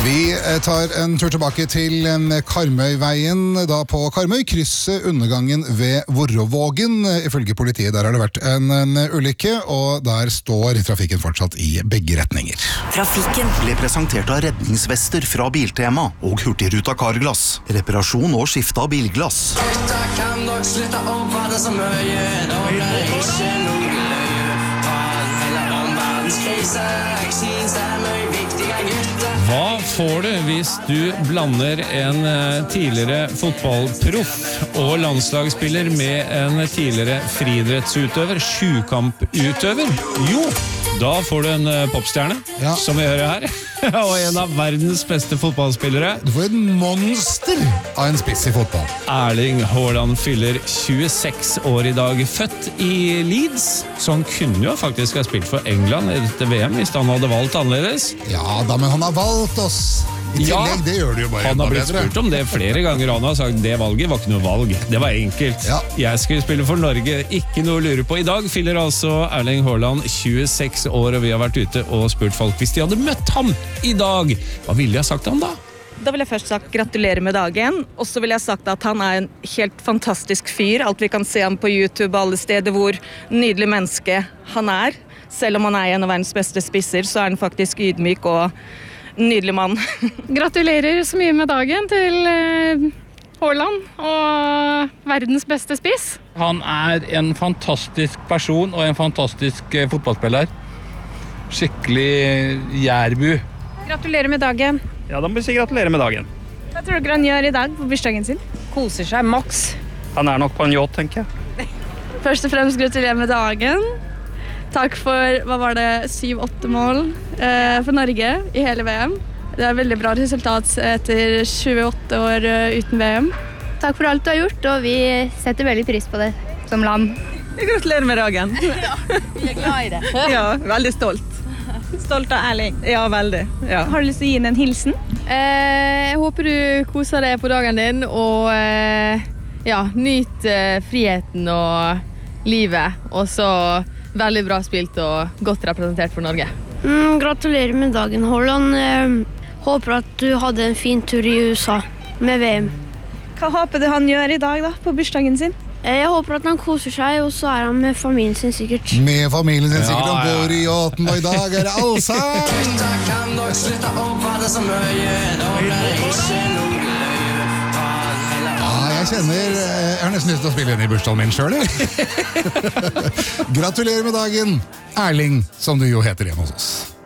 Vi tar en tur tilbake til Karmøyveien, da på Karmøy, krysset undergangen ved Vorrovågen. Ifølge politiet der har det vært en ulykke, og der står trafikken fortsatt i begge retninger. Trafikken ble presentert av redningsvester fra Biltema og Hurtigruta Carglass. Reparasjon og skifte av bilglass. Gutta kan nok slutte å prate så mye, nå blir det ikke noe løye. Prat eller om verdenskrise, jeg synes det er mye viktige gutter. Hva får du hvis du blander en tidligere fotballproff og landslagsspiller med en tidligere friidrettsutøver, sjukamputøver? Jo, da får du en popstjerne, som vi hører her, og en av verdens beste fotballspillere. Du får et monster av en spiss i fotball. Erling Haaland fyller 26 år i dag, født i Leeds, så han kunne jo faktisk ha spilt for England i dette VM hvis han hadde valgt annerledes. Ja da, men han har valgt oss. I tillegg, det gjør det jo bare han har blitt spurt om det flere ganger, og han har sagt det valget var ikke noe valg, det var enkelt. Jeg skulle spille for Norge, ikke noe å lure på. I dag fyller altså Erling Haaland 26 år, og vi har vært ute og spurt folk hvis de hadde møtt ham i dag. Hva ville de ha sagt til ham da? Da vil jeg først sagt gratulerer med dagen, og så vil jeg sagt at han er en helt fantastisk fyr. Alt vi kan se ham på YouTube, alle steder hvor nydelig menneske han er. Selv om han er en av verdens beste spisser, så er han faktisk ydmyk og nydelig mann. Gratulerer så mye med dagen til Haaland og verdens beste spiss. Han er en fantastisk person og en fantastisk fotballspiller. Skikkelig jærbu. Gratulerer med dagen. Ja, da må vi si gratulerer med dagen. Hva tror dere han gjør i dag på bursdagen sin? Koser seg maks. Han er nok på en yacht, tenker jeg. Først og fremst gratulerer med dagen. Takk for, 7-8 mål for Norge i hele VM. Det er et veldig bra resultat etter 28 år uten VM. Takk for alt du har gjort, og vi setter veldig pris på det som land. Gratulerer med dagen. Ja, vi er glad i det. Ja, veldig stolt. Stolt av Erling. Ja, veldig. Ja. Har du lyst til å gi henne en hilsen? Jeg håper du koser deg på dagen din, og nyt friheten og livet, og så veldig bra spilt og godt representert for Norge. Gratulerer med dagen, Haaland. Håper at du hadde en fin tur i USA med VM. Hva håper du han gjør i dag da, på bursdagen sin? Jeg håper at han koser seg, og så er han med familien sin sikkert. Med familien sin sikkert, han går i yachten, og i dag er det allsang! Gutta kan nok slutte å prate så mye, nå blir det ikke noe løye. Prat eller om jeg har nesten lyst til å spille inn i bursdagen min selv. Gratulerer med dagen, Erling, som du jo heter hjemme hos oss.